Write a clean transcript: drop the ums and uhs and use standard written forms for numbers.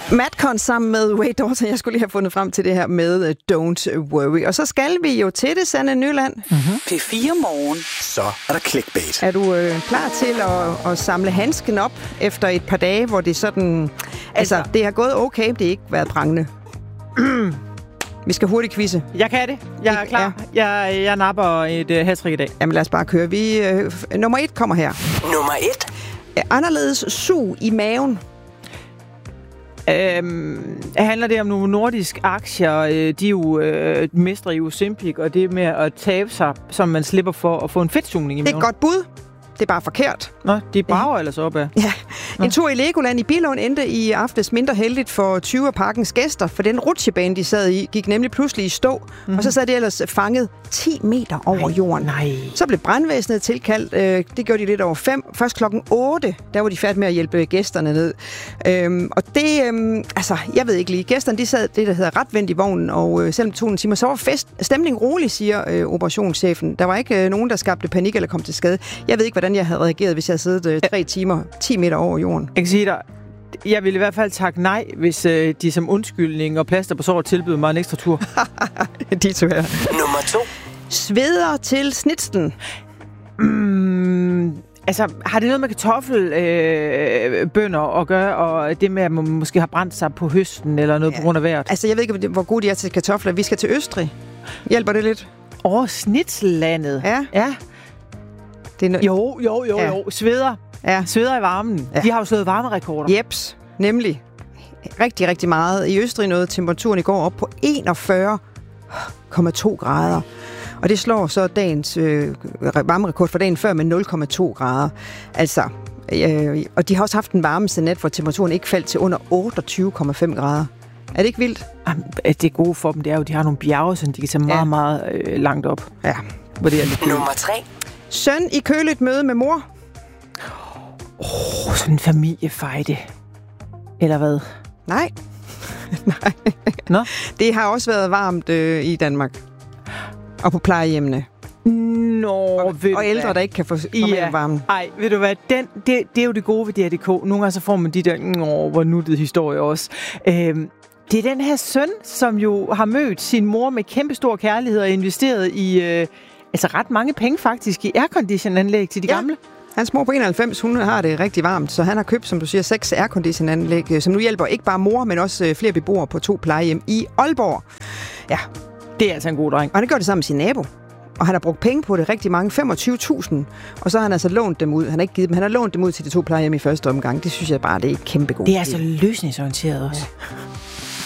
Madcon sammen med Wade Dorton. Jeg skulle lige have fundet frem til det her med Don't Worry. Og så skal vi jo til det, Sanne Nyland. P4 Morgen. Så er der clickbait. Er du klar til at samle handsken op efter et par dage, hvor det sådan... Altså, det har gået okay, det har ikke været prangende. Vi skal hurtigt quizze. Jeg kan det. Jeg er klar. Ja. Jeg napper et hattrick i dag. Jamen lad os bare køre. Nummer 1 kommer her. Nummer 1. Anderledes sug i maven. Handler det om nogle nordiske aktier? De er jo mestre i Ozempic, og det med at tabe sig, som man slipper for at få en fedtsugning i maven. Det er et godt bud. Det er bare forkert. Nå, de brager ellers op af. Ja. En tur i Legoland i Billund endte i aftes mindre heldigt for 20 af parkens gæster, for den rutsjebane, de sad i, gik nemlig pludselig i stå, og så sad de ellers fanget 10 meter over jorden. Nej. Så blev brandvæsenet tilkaldt. Det gjorde de lidt over 5. Først klokken 8, der var de færdige med at hjælpe gæsterne ned. Og det, jeg ved ikke lige. Gæsterne, de sad det, der hedder retvendt i vognen, og selvom det tog en time, så var stemningen rolig, siger operationschefen. Der var ikke nogen, der skabte panik eller kom til skade. Jeg ved ikke, hvordan jeg havde reageret, hvis jeg havde siddet 3 timer, 10 meter over jorden. Jeg kan sige dig, jeg ville i hvert fald takke nej, hvis de som undskyldning og plaster på såret tilbød mig en ekstra tur. De to her. Nummer 2. Sveder til snitsten. Har det noget med kartoffelbønner at gøre, og det med, at man måske har brændt sig på høsten eller noget på grund af vejret? Altså, jeg ved ikke, hvor gode de er til kartofler. Vi skal til Østrig. Hjælper det lidt? Snitslandet. Ja. Det er Jo. Sveder. Ja. Sveder i varmen. Ja. De har jo slået varmerekorder. Jeps, nemlig. Rigtig, rigtig meget. I Østrig nåede temperaturen i går op på 41,2 grader. Og det slår så dagens varmerekord for dagen før med 0,2 grader. Altså, og de har også haft en varmeste nat, hvor temperaturen ikke faldt til under 28,5 grader. Er det ikke vildt? Det gode for dem, det er jo, at de har nogle bjerge, så de kan tage meget, meget langt op. Ja. Hvor det er lidt Nummer 3. Søn i køligt møde med mor. Sådan en familiefejde. Eller hvad? Nej. Nej. Nå? Det har også været varmt i Danmark. Og på plejehjemmene. Og ældre, der ikke kan få komme ind varmen. Ej, ved du hvad? Det er jo det gode ved DRDK. Nogle gange så får man de der hvor nuttede historier også. Det er den her søn, som jo har mødt sin mor med kæmpestor kærlighed og investeret i ret mange penge faktisk i aircondition-anlæg til de gamle. Hans mor på 91, hun har det rigtig varmt, så han har købt, som du siger, 6 aircondition-anlæg, som nu hjælper ikke bare mor, men også flere beboere på 2 plejehjem i Aalborg. Ja. Det er altså en god dreng. Og han gør det sammen med sin nabo. Og han har brugt penge på det rigtig mange, 25.000. Og så har han altså lånt dem ud. Han har ikke givet dem, han har lånt dem ud til de 2 plejehjem i første omgang. Det synes jeg bare, det er kæmpe godt. Det er altså løsningsorienteret også. Ja.